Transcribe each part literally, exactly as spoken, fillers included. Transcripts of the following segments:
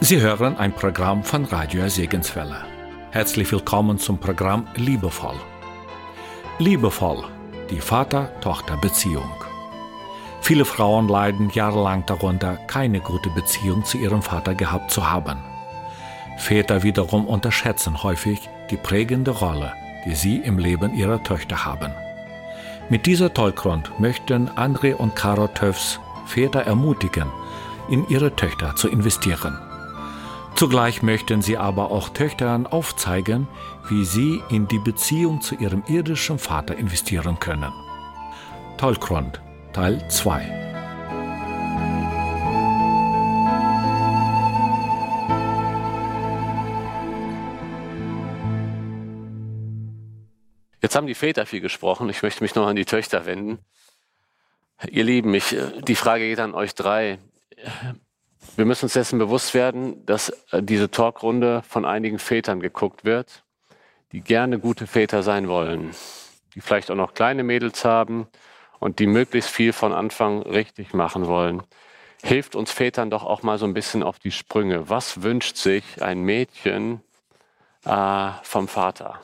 Sie hören ein Programm von Radio Segenswelle. Herzlich willkommen zum Programm Liebevoll. Liebevoll, die Vater-Tochter-Beziehung. Viele Frauen leiden jahrelang darunter, keine gute Beziehung zu ihrem Vater gehabt zu haben. Väter wiederum unterschätzen häufig die prägende Rolle, die sie im Leben ihrer Töchter haben. Mit dieser Tollgrund möchten André und Caro Töffs Väter ermutigen, in ihre Töchter zu investieren. Zugleich möchten sie aber auch Töchtern aufzeigen, wie sie in die Beziehung zu ihrem irdischen Vater investieren können. Tollgrund, Teil zwei. Jetzt haben die Väter viel gesprochen. Ich möchte mich noch an die Töchter wenden. Ihr Lieben, ich, die Frage geht an euch drei. Wir müssen uns dessen bewusst werden, dass diese Talkrunde von einigen Vätern geguckt wird, die gerne gute Väter sein wollen, die vielleicht auch noch kleine Mädels haben und die möglichst viel von Anfang richtig machen wollen. Hilft uns Vätern doch auch mal so ein bisschen auf die Sprünge. Was wünscht sich ein Mädchen äh, vom Vater?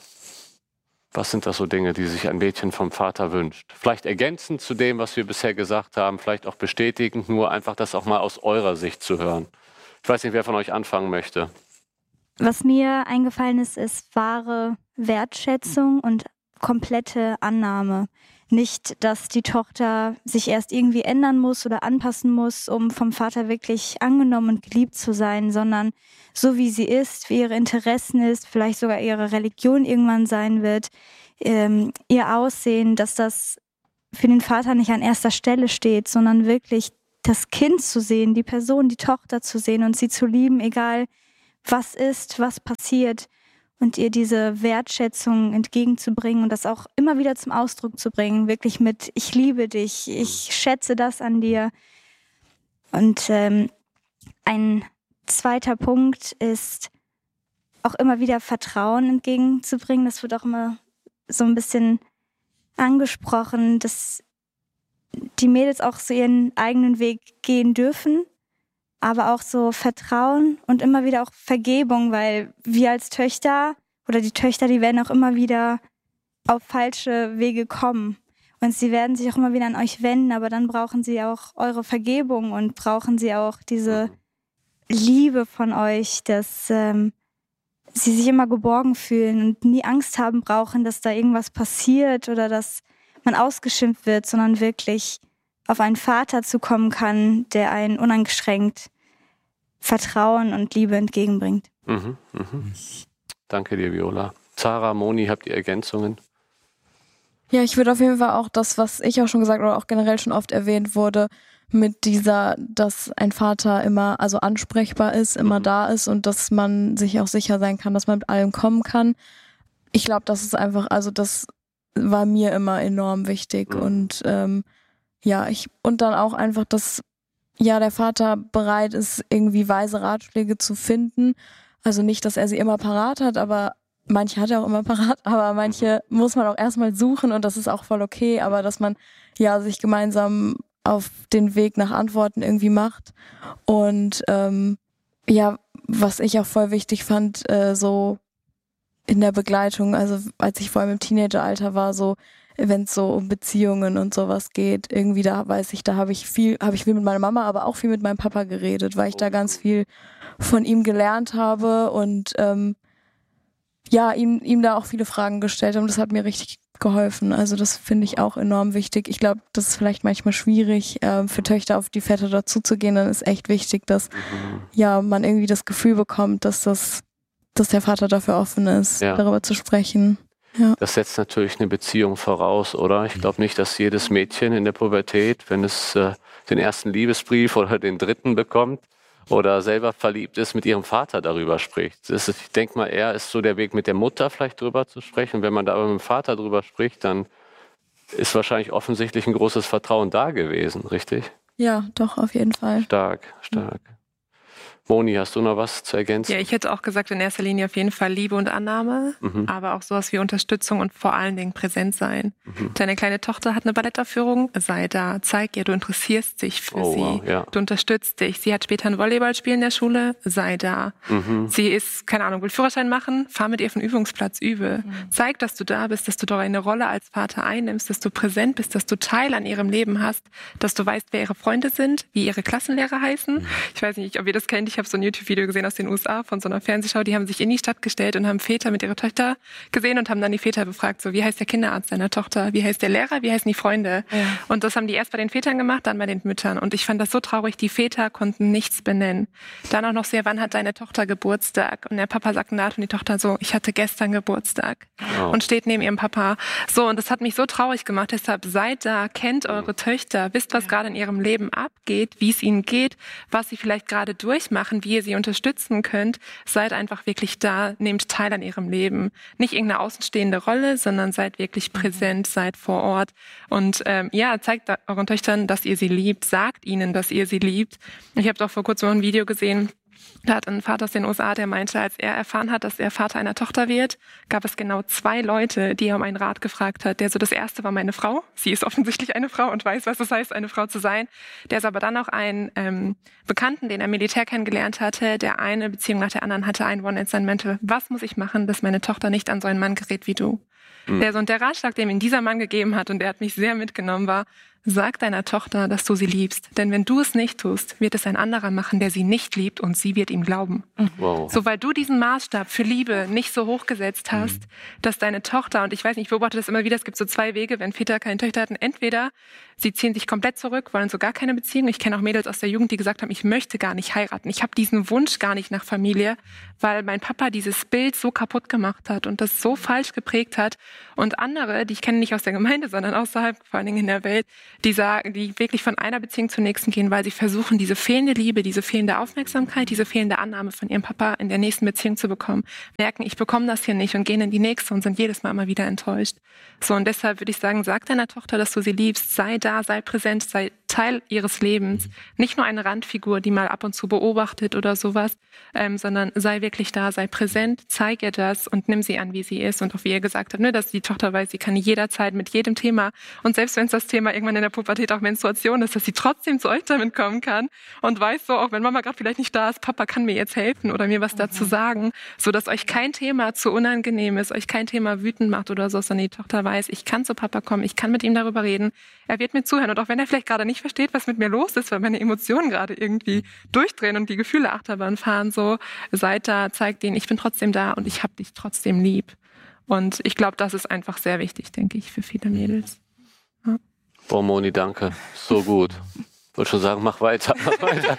Was sind das so Dinge, die sich ein Mädchen vom Vater wünscht? Vielleicht ergänzend zu dem, was wir bisher gesagt haben, vielleicht auch bestätigend, nur einfach das auch mal aus eurer Sicht zu hören. Ich weiß nicht, wer von euch anfangen möchte. Was mir eingefallen ist, ist wahre Wertschätzung und komplette Annahme. Nicht, dass die Tochter sich erst irgendwie ändern muss oder anpassen muss, um vom Vater wirklich angenommen und geliebt zu sein, sondern so wie sie ist, wie ihre Interessen ist, vielleicht sogar ihre Religion irgendwann sein wird, ähm, ihr Aussehen, dass das für den Vater nicht an erster Stelle steht, sondern wirklich das Kind zu sehen, die Person, die Tochter zu sehen und sie zu lieben, egal was ist, was passiert. Und ihr diese Wertschätzung entgegenzubringen und das auch immer wieder zum Ausdruck zu bringen, wirklich mit ich liebe dich, ich schätze das an dir. Und ähm, ein zweiter Punkt ist auch immer wieder Vertrauen entgegenzubringen. Das wird auch immer so ein bisschen angesprochen, dass die Mädels auch so ihren eigenen Weg gehen dürfen, aber auch so Vertrauen und immer wieder auch Vergebung, weil wir als Töchter oder die Töchter, die werden auch immer wieder auf falsche Wege kommen. Und sie werden sich auch immer wieder an euch wenden, aber dann brauchen sie auch eure Vergebung und brauchen sie auch diese Liebe von euch, dass ähm, sie sich immer geborgen fühlen und nie Angst haben brauchen, dass da irgendwas passiert oder dass man ausgeschimpft wird, sondern wirklich auf einen Vater zukommen kann, der einen uneingeschränkt Vertrauen und Liebe entgegenbringt. Mhm, mhm. Danke dir, Viola. Sarah, Moni, habt ihr Ergänzungen? Ja, ich würde auf jeden Fall auch das, was ich auch schon gesagt oder auch generell schon oft erwähnt wurde, mit dieser, dass ein Vater immer also ansprechbar ist, immer mhm. da ist und dass man sich auch sicher sein kann, dass man mit allem kommen kann. Ich glaube, das ist einfach, also das war mir immer enorm wichtig mhm. und ähm, ja, ich und dann auch einfach, dass ja der Vater bereit ist, irgendwie weise Ratschläge zu finden. Also nicht, dass er sie immer parat hat, aber manche hat er auch immer parat, aber manche muss man auch erstmal suchen und das ist auch voll okay, aber dass man ja sich gemeinsam auf den Weg nach Antworten irgendwie macht. Und ähm, ja, was ich auch voll wichtig fand, äh, so in der Begleitung, also als ich vor allem im Teenageralter war, so wenn es so um Beziehungen und sowas geht, irgendwie da weiß ich, da habe ich viel, habe ich viel mit meiner Mama, aber auch viel mit meinem Papa geredet, weil ich da ganz viel von ihm gelernt habe und ähm, ja, ihm, ihm da auch viele Fragen gestellt habe und das hat mir richtig geholfen. Also das finde ich auch enorm wichtig. Ich glaube, das ist vielleicht manchmal schwierig, äh, für Töchter auf die Väter dazuzugehen, dann ist echt wichtig, dass mhm. ja man irgendwie das Gefühl bekommt, dass das, dass der Vater dafür offen ist, ja. darüber zu sprechen. Ja. Das setzt natürlich eine Beziehung voraus, oder? Ich glaube nicht, dass jedes Mädchen in der Pubertät, wenn es äh, den ersten Liebesbrief oder den dritten bekommt oder selber verliebt ist, mit ihrem Vater darüber spricht. Das ist, ich denke mal, eher ist so der Weg mit der Mutter vielleicht drüber zu sprechen. Wenn man da aber mit dem Vater drüber spricht, dann ist wahrscheinlich offensichtlich ein großes Vertrauen da gewesen, richtig? Ja, doch, auf jeden Fall. Stark, stark. Moni, hast du noch was zu ergänzen? Ja, ich hätte auch gesagt, in erster Linie auf jeden Fall Liebe und Annahme, mhm. aber auch sowas wie Unterstützung und vor allen Dingen präsent sein. Mhm. Deine kleine Tochter hat eine Ballettaufführung, sei da, zeig ihr, du interessierst dich für oh, sie, wow, ja. du unterstützt dich. Sie hat später ein Volleyballspiel in der Schule, sei da. Mhm. Sie ist, keine Ahnung, will Führerschein machen, fahr mit ihr auf den Übungsplatz, übe. Mhm. Zeig, dass du da bist, dass du doch eine Rolle als Vater einnimmst, dass du präsent bist, dass du Teil an ihrem Leben hast, dass du weißt, wer ihre Freunde sind, wie ihre Klassenlehrer heißen. Mhm. Ich weiß nicht, ob ihr das kennt, ich habe so ein YouTube-Video gesehen aus den U S A von so einer Fernsehschau, die haben sich in die Stadt gestellt und haben Väter mit ihrer Tochter gesehen und haben dann die Väter befragt, so wie heißt der Kinderarzt deiner Tochter, wie heißt der Lehrer, wie heißen die Freunde? Ja. Und das haben die erst bei den Vätern gemacht, dann bei den Müttern. Und ich fand das so traurig, die Väter konnten nichts benennen. Dann auch noch sehr, wann hat deine Tochter Geburtstag? Und der Papa sagt ein Datum und die Tochter so, ich hatte gestern Geburtstag. Oh. Und steht neben ihrem Papa. So, und das hat mich so traurig gemacht, deshalb seid da, kennt eure Töchter, wisst, was gerade in ihrem Leben abgeht, wie es ihnen geht, was sie vielleicht gerade durchmachen, wie ihr sie unterstützen könnt. Seid einfach wirklich da, nehmt teil an ihrem Leben. Nicht irgendeine außenstehende Rolle, sondern seid wirklich präsent, seid vor Ort. Und ähm, ja, zeigt euren Töchtern, dass ihr sie liebt, sagt ihnen, dass ihr sie liebt. Ich habe doch vor kurzem ein Video gesehen, da hat ein Vater aus den U S A, der meinte, als er erfahren hat, dass er Vater einer Tochter wird, gab es genau zwei Leute, die er um einen Rat gefragt hat. Der so, das erste war meine Frau. Sie ist offensichtlich eine Frau und weiß, was es heißt, eine Frau zu sein. Der ist aber dann auch ein ähm, Bekannten, den er Militär kennengelernt hatte, der eine Beziehung nach der anderen hatte, ein One-Night-Stand-Mental. Was muss ich machen, dass meine Tochter nicht an so einen Mann gerät wie du? Mhm. Der so, und der Ratschlag, den ihm dieser Mann gegeben hat, und der hat mich sehr mitgenommen, war, sag deiner Tochter, dass du sie liebst. Denn wenn du es nicht tust, wird es ein anderer machen, der sie nicht liebt und sie wird ihm glauben. Wow. So, weil du diesen Maßstab für Liebe nicht so hochgesetzt hast, mhm. dass deine Tochter, und ich weiß nicht, ich beobachte das immer wieder, es gibt so zwei Wege, wenn Väter keine Töchter hatten. Entweder sie ziehen sich komplett zurück, wollen so gar keine Beziehung. Ich kenne auch Mädels aus der Jugend, die gesagt haben, ich möchte gar nicht heiraten. Ich habe diesen Wunsch gar nicht nach Familie, weil mein Papa dieses Bild so kaputt gemacht hat und das so falsch geprägt hat. Und andere, die ich kenne nicht aus der Gemeinde, sondern außerhalb, vor allen Dingen in der Welt, die sagen, die wirklich von einer Beziehung zur nächsten gehen, weil sie versuchen, diese fehlende Liebe, diese fehlende Aufmerksamkeit, diese fehlende Annahme von ihrem Papa in der nächsten Beziehung zu bekommen, merken, ich bekomme das hier nicht und gehen in die nächste und sind jedes Mal immer wieder enttäuscht. So, und deshalb würde ich sagen, sag deiner Tochter, dass du sie liebst, sei da, sei präsent, sei Teil ihres Lebens. Nicht nur eine Randfigur, die mal ab und zu beobachtet oder sowas, ähm, sondern sei wirklich da, sei präsent, zeig ihr das und nimm sie an, wie sie ist. Und auch wie ihr gesagt habt, ne, dass die Tochter weiß, sie kann jederzeit mit jedem Thema, und selbst wenn es das Thema irgendwann in der Pubertät auch Menstruation ist, dass sie trotzdem zu euch damit kommen kann und weiß so, auch wenn Mama gerade vielleicht nicht da ist, Papa kann mir jetzt helfen oder mir was mhm. dazu sagen, so dass euch kein Thema zu unangenehm ist, euch kein Thema wütend macht oder so, sondern die Tochter weiß, ich kann zu Papa kommen, ich kann mit ihm darüber reden, er wird mir zuhören, und auch wenn er vielleicht gerade nicht versteht, was mit mir los ist, weil meine Emotionen gerade irgendwie durchdrehen und die Gefühle Achterbahn fahren, so, seid da, zeigt ihnen, ich bin trotzdem da und ich hab dich trotzdem lieb. Und ich glaube, das ist einfach sehr wichtig, denke ich, für viele Mädels. Ja. Boah, Moni, danke. So gut. Ich wollte schon sagen, mach weiter, mach weiter.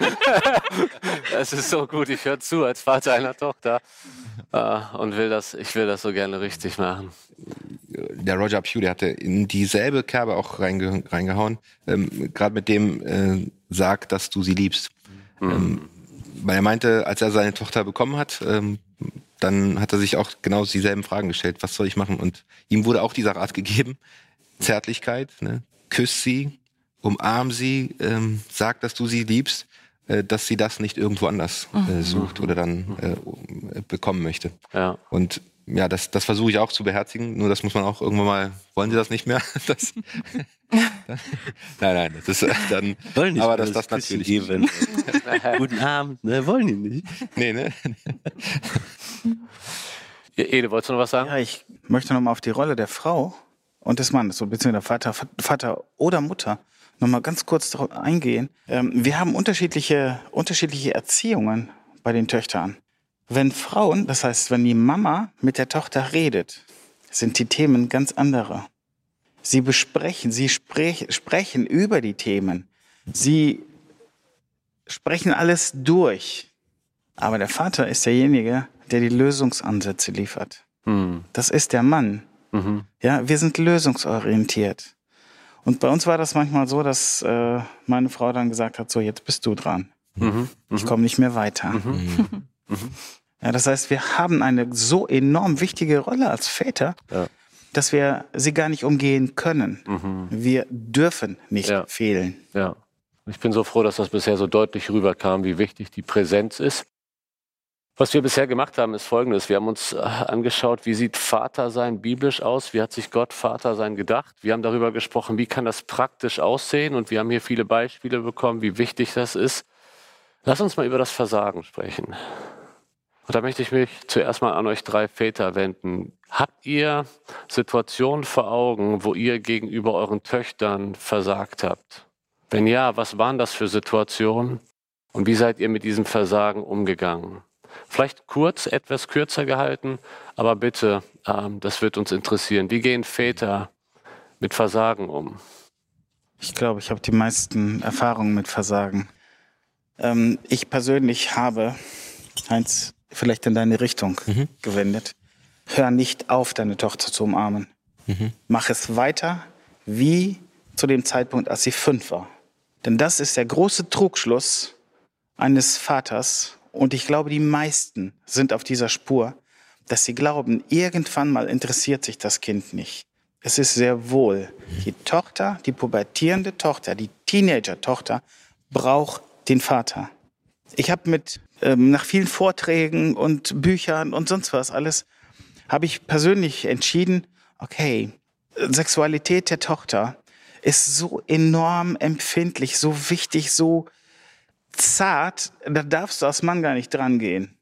Es ist so gut, ich höre zu als Vater einer Tochter äh, und will das, ich will das so gerne richtig machen. Der Roger Pugh, der hatte in dieselbe Kerbe auch reinge reingehauen, ähm, gerade mit dem äh, sag, dass du sie liebst. Mhm. Ähm, weil er meinte, als er seine Tochter bekommen hat, ähm, dann hat er sich auch genau dieselben Fragen gestellt, was soll ich machen? Und ihm wurde auch dieser Rat gegeben, Zärtlichkeit, ne? Küss sie, umarm sie, ähm, sag, dass du sie liebst, äh, dass sie das nicht irgendwo anders äh, sucht oder dann äh, bekommen möchte. Ja. Und ja, das, das versuche ich auch zu beherzigen, nur das muss man auch irgendwann mal, wollen sie das nicht mehr? Das, nein, nein, das ist dann, wollen nicht aber dass das, das natürlich geben. Guten Abend, ne, wollen die nicht. Nee, ne? Ede, wolltest du noch was sagen? Ja, ich möchte noch mal auf die Rolle der Frau und des Mannes, so beziehungsweise Vater, Vater oder Mutter, noch mal ganz kurz darauf eingehen. Ähm, wir haben unterschiedliche, unterschiedliche Erziehungen bei den Töchtern. Wenn Frauen, das heißt, wenn die Mama mit der Tochter redet, sind die Themen ganz andere. Sie besprechen, sie sprech, sprechen über die Themen. Sie sprechen alles durch. Aber der Vater ist derjenige, der die Lösungsansätze liefert. Mhm. Das ist der Mann. Mhm. Ja, wir sind lösungsorientiert. Und bei uns war das manchmal so, dass äh, meine Frau dann gesagt hat, so, jetzt bist du dran. Mhm. Ich komme nicht mehr weiter. Mhm. Mhm. Ja, das heißt, wir haben eine so enorm wichtige Rolle als Väter, ja, dass wir sie gar nicht umgehen können. Mhm. Wir dürfen nicht ja. fehlen. Ja. Ich bin so froh, dass das bisher so deutlich rüberkam, wie wichtig die Präsenz ist. Was wir bisher gemacht haben, ist Folgendes. Wir haben uns angeschaut, wie sieht Vatersein biblisch aus? Wie hat sich Gott Vatersein gedacht? Wir haben darüber gesprochen, wie kann das praktisch aussehen? Und wir haben hier viele Beispiele bekommen, wie wichtig das ist. Lass uns mal über das Versagen sprechen. Und da möchte ich mich zuerst mal an euch drei Väter wenden. Habt ihr Situationen vor Augen, wo ihr gegenüber euren Töchtern versagt habt? Wenn ja, was waren das für Situationen? Und wie seid ihr mit diesem Versagen umgegangen? Vielleicht kurz, etwas kürzer gehalten, aber bitte, ähm, das wird uns interessieren. Wie gehen Väter mit Versagen um? Ich glaube, ich habe die meisten Erfahrungen mit Versagen. Ähm, ich persönlich habe, Heinz, vielleicht in deine Richtung mhm. gewendet. Hör nicht auf, deine Tochter zu umarmen. Mhm. Mach es weiter, wie zu dem Zeitpunkt, als sie fünf war. Denn das ist der große Trugschluss eines Vaters. Und ich glaube, die meisten sind auf dieser Spur, dass sie glauben, irgendwann mal interessiert sich das Kind nicht. Es ist sehr wohl, die Tochter, die pubertierende Tochter, die Teenager-Tochter braucht den Vater. Ich habe mit, ähm, nach vielen Vorträgen und Büchern und sonst was alles, habe ich persönlich entschieden, okay, Sexualität der Tochter ist so enorm empfindlich, so wichtig, so zart, da darfst du als Mann gar nicht dran gehen.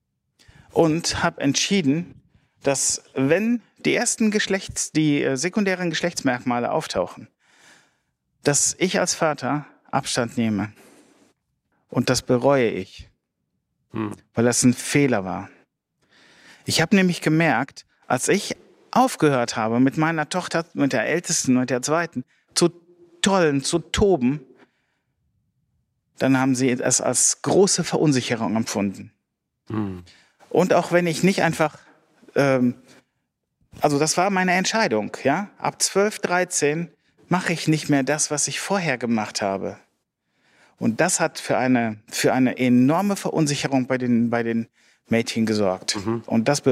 Und habe entschieden, dass wenn die ersten Geschlechts-, die äh, sekundären Geschlechtsmerkmale auftauchen, dass ich als Vater Abstand nehme. Und das bereue ich, hm. weil das ein Fehler war. Ich habe nämlich gemerkt, als ich aufgehört habe, mit meiner Tochter, mit der Ältesten, mit der Zweiten, zu tollen, zu toben, dann haben sie es als große Verunsicherung empfunden. Hm. Und auch wenn ich nicht einfach, ähm, also das war meine Entscheidung, ja, ab zwölf, dreizehn mache ich nicht mehr das, was ich vorher gemacht habe. Und das hat für eine, für eine enorme Verunsicherung bei den, bei den Mädchen gesorgt. Mhm. Und das